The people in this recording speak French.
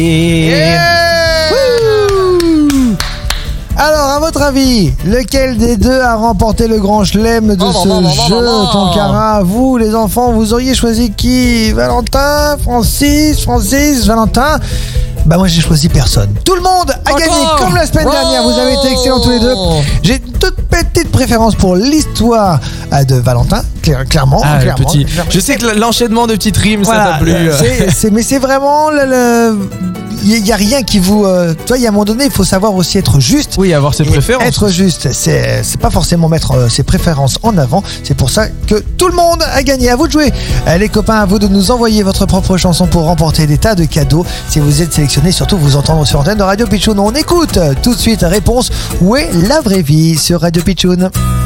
Alors, à votre avis, lequel des deux a remporté le grand chelem de ce jeu, Tonkara? Vous, les enfants, vous auriez choisi qui? Valentin, Francis, Valentin? Bah moi j'ai choisi personne. Tout le monde a gagné comme la semaine dernière. Vous avez été excellents tous les deux. J'ai une toute petite préférence pour l'histoire de Valentin, clairement. Petit. Je sais que l'enchaînement de petites rimes, voilà, ça t'a plu. Mais c'est vraiment il n'y a rien qui vous... tu vois, il y a un moment donné, il faut savoir aussi être juste. Oui, avoir ses préférences. Être juste, c'est pas forcément mettre ses préférences en avant. C'est pour ça que tout le monde a gagné. À vous de jouer. Les copains, à vous de nous envoyer votre propre chanson pour remporter des tas de cadeaux. Si vous êtes sélectionné, surtout vous entendre sur l'antenne de Radio Pitchoun. On écoute tout de suite réponse. Où est la vraie vie sur Radio Pitchoun?